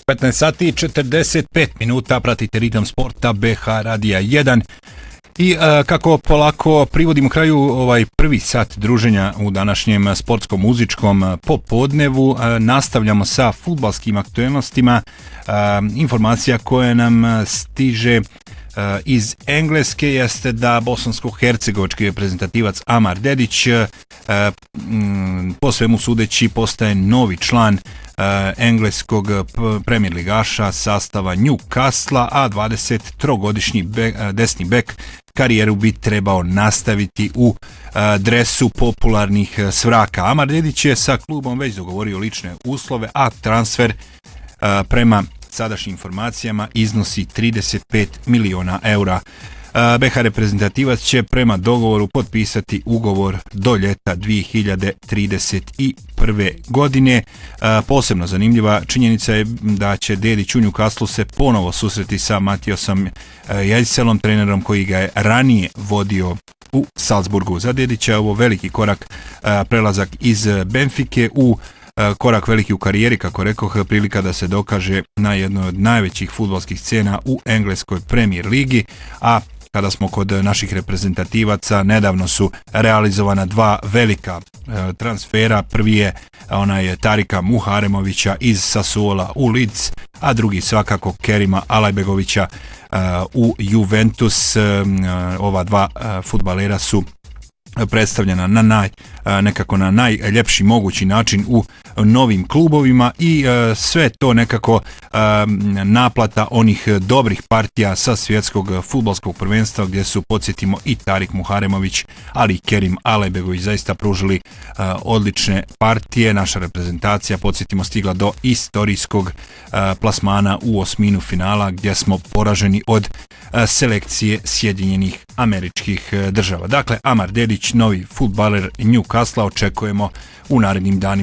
15 sati i 45 minuta, pratite Ritam Sporta BH Radija 1 i kako polako privodimo kraju ovaj prvi sat druženja u današnjem sportsko-muzičkom popodnevu, nastavljamo sa fudbalskim aktualnostima. Informacija koja nam stiže iz Engleske jeste da bosansko-hercegovački reprezentativac Amar Dedić po svemu sudeći postaje novi član engleskog premier ligaša sastava Newcastle, a 23-godišnji desni bek karijeru bi trebao nastaviti u dresu popularnih svraka. Amar Dedić je sa klubom već dogovorio lične uslove, a transfer prema sadašnjim informacijama iznosi 35 miliona eura. BH reprezentativac će prema dogovoru potpisati ugovor do ljeta 2031. godine. Posebno zanimljiva činjenica je da će Dedić u Newcastle se ponovo susreti sa Matiosom Jajselom, trenerom koji ga je ranije vodio u Salzburgu. Za Dedića je ovo veliki korak, prelazak iz Benfike u korak veliki u karijeri, kako rekoh, prilika da se dokaže na jednoj od najvećih fudbalskih scena u engleskoj Premier ligi, a kada smo kod naših reprezentativaca, nedavno su realizovana dva velika transfera. Prvi je onaj Tarika Muharemovića iz Sassuola u Leeds, a drugi svakako Kerima Alajbegovića u Juventus. Ova dva fudbalera su predstavljena nekako na najljepši mogući način u novim klubovima i sve to nekako naplata onih dobrih partija sa svjetskog fudbalskog prvenstva, gdje su, podsjetimo, i Tarik Muharemović, ali i Kerim Alajbegović zaista pružili odlične partije. Naša reprezentacija, podsjetimo, stigla do istorijskog plasmana u osminu finala, gdje smo poraženi od selekcije Sjedinjenih Američkih Država. Dakle, Amar Dedić, novi fudbaler Newcastle, očekujemo u narednim danima